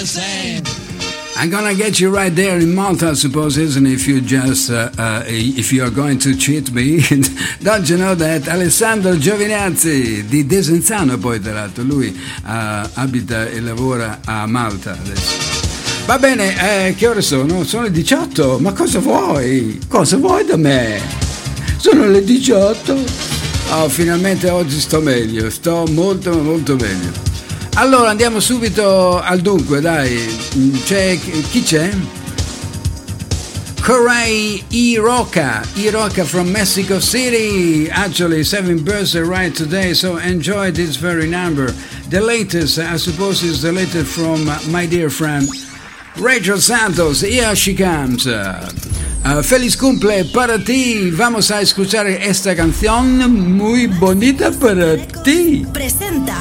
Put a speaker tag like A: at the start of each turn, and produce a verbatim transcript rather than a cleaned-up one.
A: I'm gonna get you right there in Malta, I suppose, isn't it? If you just, uh, uh, if you are going to cheat me, don't you know that? Alessandro Giovinazzi di Desenzano, poi tra l'altro, lui uh, abita e lavora a Malta adesso. Va bene, eh, che ore sono? Sono le diciotto, ma cosa vuoi? Cosa vuoi da me? Sono le diciotto. Oh, finalmente oggi sto meglio, sto molto molto meglio. Allora andiamo subito al dunque, dai. C'è, chi c'è? Corey E. Roca, E. Roca from Mexico City. Actually, seven birthday right today, so enjoy this very number. The latest, I suppose, is the latest from my dear friend Rachel Santos. Here she comes. Uh, feliz cumple para ti. Vamos a escuchar esta canción muy bonita para ti.
B: Presenta